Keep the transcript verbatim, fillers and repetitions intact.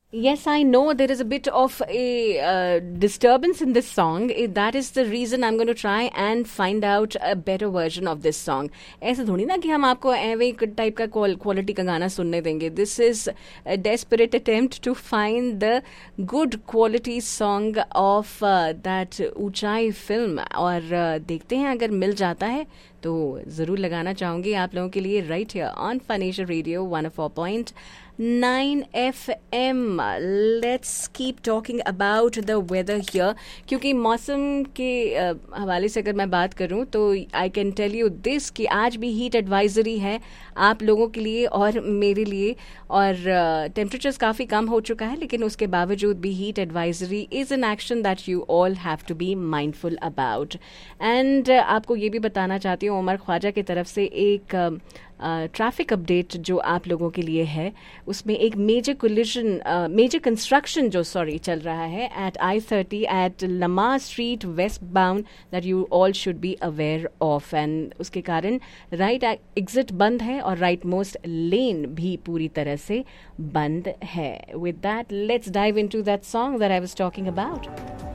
Yes, I know there is a bit of a uh, disturbance in this song. Eh, That is the reason I'm going to try and find out a better version of this song. ऐसे थोड़ी ना कि हम आपको एवे type का quality का गाना सुनने देंगे. This is a desperate attempt to find the good quality song of uh, that ऊंचाई film. और uh, देखते हैं अगर मिल जाता है तो ज़रूर लगाना चाहूँगी आप लोगों के लिए right here on फनेशियल radio one O four point nine F M. Let's keep talking about the weather here, क्योंकि मौसम के uh, हवाले से अगर मैं बात करूं तो I can tell you this कि आज भी हीट एडवाइजरी है आप लोगों के लिए और मेरे लिए. और टेम्परेचर्स uh, काफ़ी कम हो चुका है, लेकिन उसके बावजूद भी heat advisory is an action that you all have to be mindful about. And आपको ये भी बताना चाहती हूँ उमर ख्वाजा की तरफ से एक ट्रैफिक uh, अपडेट जो आप लोगों के लिए है. उसमें एक मेजर कोलिजन मेजर कंस्ट्रक्शन जो सॉरी चल रहा है eight I thirty eight Lama street west bound that you all should be aware of. And उसके कारण राइट एग्जिट बंद है और राइट मोस्ट लेन भी पूरी तरह से बंद है. With that let's dive into that song that I was talking about.